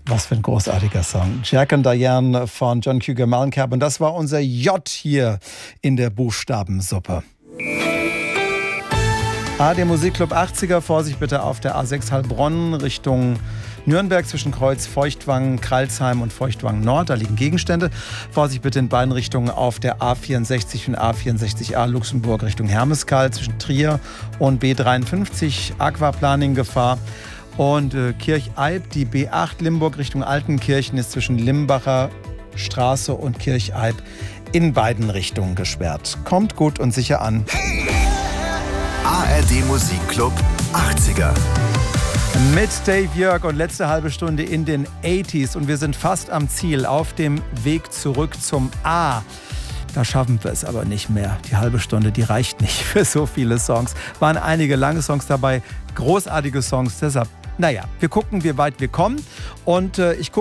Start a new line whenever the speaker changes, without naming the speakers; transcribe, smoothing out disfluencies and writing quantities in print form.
Was für ein großartiger Song. Jack and Diane von John Cougar Mellencamp. Und das war unser J hier in der Buchstabensuppe. Der Musikclub 80er. Vorsicht bitte auf der A6 Heilbronn Richtung Nürnberg zwischen Kreuz Feuchtwangen, Kralsheim und Feuchtwangen Nord. Da liegen Gegenstände. Vorsicht bitte in beiden Richtungen auf der A64 und A64a Luxemburg Richtung Hermeskeil zwischen Trier und B53. Aquaplaning Gefahr. Und Kircheib, die B8 Limburg Richtung Altenkirchen ist zwischen Limbacher Straße und Kircheib in beiden Richtungen gesperrt. Kommt gut und sicher an.
ARD Musikclub 80er.
Mit Dave Jörg und letzte halbe Stunde in den 80s. Und wir sind fast am Ziel, auf dem Weg zurück zum A. Da schaffen wir es aber nicht mehr. Die halbe Stunde, die reicht nicht für so viele Songs. Waren einige lange Songs dabei, großartige Songs. Deshalb, wir gucken, wie weit wir kommen. Und ich gucke